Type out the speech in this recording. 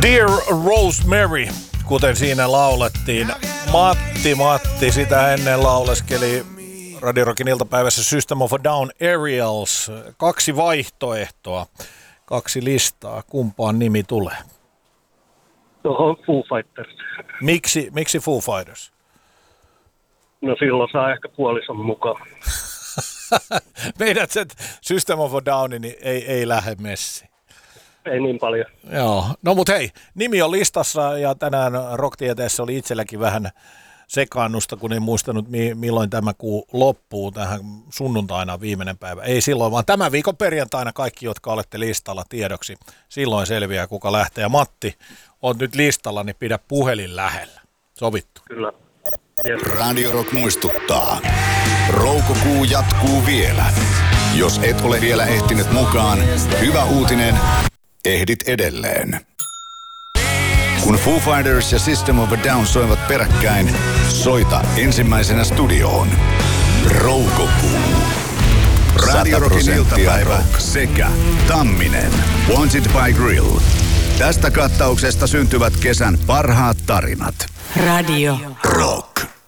Dear Rosemary, kuten siinä laulettiin. Matti sitä ennen lauleskeli Radio Rockin iltapäivässä System of a Down Aerials. 2 vaihtoehtoa, 2 listaa. Kumpaan nimi tulee? Tuohon Foo Fighters. Miksi Foo Fighters? No silloin saa ehkä puolison mukaan. Meidän System of a Down niin ei lähde messiin. Ei niin paljon. Joo, no mut hei, nimi on listassa ja tänään Rock-tieteessä oli itselläkin vähän sekaannusta, kun ei muistanut milloin tämä kuu loppuu. Tähän sunnuntaina viimeinen päivä. Ei silloin, vaan tämän viikon perjantaina kaikki, jotka olette listalla tiedoksi. Silloin selviää, kuka lähtee. Ja Matti, oot nyt listalla, niin pidä puhelin lähellä. Sovittu? Kyllä. Yes. Radio Rock muistuttaa. Roukokuu jatkuu vielä. Jos et ole vielä ehtinyt mukaan, hyvä uutinen, ehdit edelleen. Kun Foo Fighters ja System of a Down soivat peräkkäin, soita ensimmäisenä studioon. Roukokuu. Radio Rockin iltapäivä sekä Tamminen. Wanted by Grill. Tästä kattauksesta syntyvät kesän parhaat tarinat. Radio Rock.